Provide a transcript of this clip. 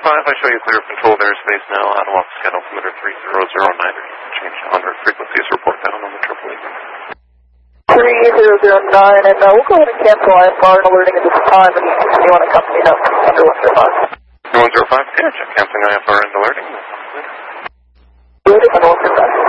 I show you clear of control of airspace now. Out of scan altimeter 3009. Change on our frequencies, report down on the AAA. 3009, and we'll go ahead and cancel IFR and alerting at this time, and continue on accompanying up under 105. 105, okay, check canceling IFR and alerting. Good, under 105.